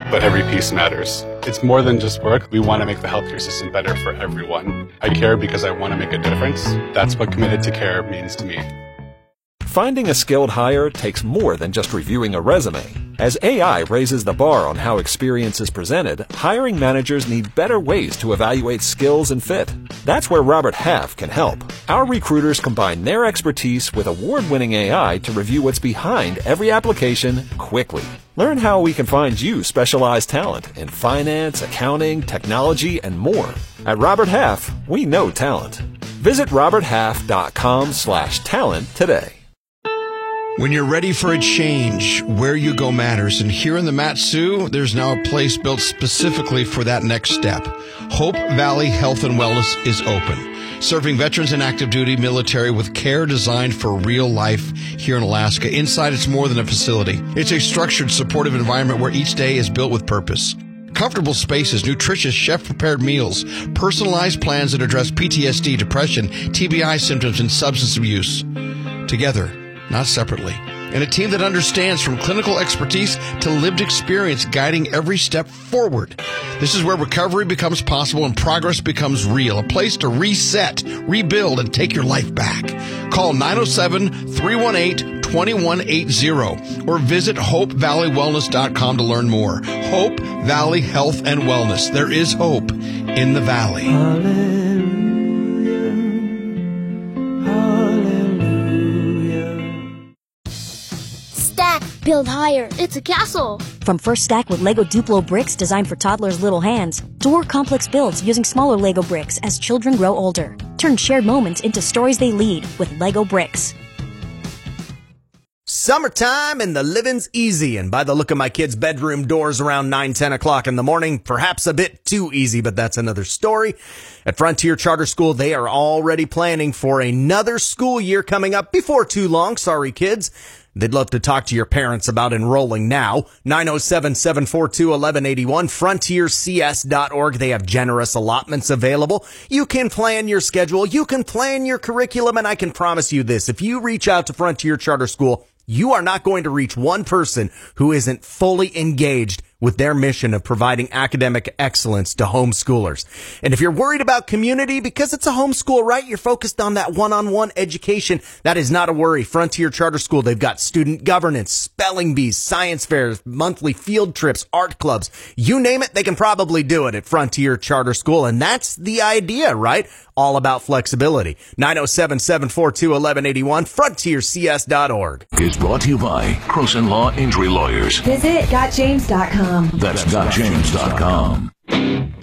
but every piece matters. It's more than just work. We want to make the healthcare system better for everyone. I care because I want to make a difference. That's what Committed to Care means to me. Finding a skilled hire takes more than just reviewing a resume. As AI raises the bar on how experience is presented, hiring managers need better ways to evaluate skills and fit. That's where Robert Half can help. Our recruiters combine their expertise with award-winning AI to review what's behind every application quickly. Learn how we can find you specialized talent in finance, accounting, technology, and more. At Robert Half, we know talent. Visit roberthalf.com/talent today. When you're ready for a change, where you go matters. And here in the Mat-Su, there's now a place built specifically for that next step. Hope Valley Health and Wellness is open, serving veterans and active duty military with care designed for real life here in Alaska. Inside, it's more than a facility. It's a structured, supportive environment where each day is built with purpose. Comfortable spaces, nutritious, chef-prepared meals, personalized plans that address PTSD, depression, TBI symptoms, and substance abuse. Together, not separately. And a team that understands from clinical expertise to lived experience guiding every step forward. This is where recovery becomes possible and progress becomes real. A place to reset, rebuild, and take your life back. Call 907-318-2180 or visit HopeValleyWellness.com to learn more. Hope Valley Health and Wellness. There is hope in the valley. Hallelujah. Build higher. It's a castle. From First Stack with Lego Duplo bricks designed for toddlers' little hands, to more complex builds using smaller Lego bricks as children grow older. Turn shared moments into stories they lead with Lego bricks. Summertime and the living's easy, and by the look of my kids' bedroom doors around 9-10 o'clock in the morning, perhaps a bit too easy, but that's another story. At Frontier Charter School, they are already planning for another school year coming up before too long. Sorry, kids. They'd love to talk to your parents about enrolling now. 907-742-1181, frontiercs.org. They have generous allotments available. You can plan your schedule. You can plan your curriculum. And I can promise you this, if you reach out to Frontier Charter School, you are not going to reach one person who isn't fully engaged with their mission of providing academic excellence to homeschoolers. And if you're worried about community because it's a homeschool, right? You're focused on that one-on-one education. That is not a worry. Frontier Charter School, they've got student governance, spelling bees, science fairs, monthly field trips, art clubs. You name it, they can probably do it at Frontier Charter School. And that's the idea, right? All about flexibility. 907-742-1181, frontiercs.org. It's brought to you by Croson Law Injury Lawyers. Visit GotJames.com. That's GotJames.com.